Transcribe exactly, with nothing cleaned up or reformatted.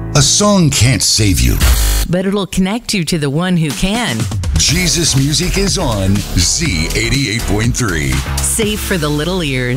A song can't save you, but it'll connect you to the one who can. Jesus music is on Z eighty-eight point three. Safe for the little ears.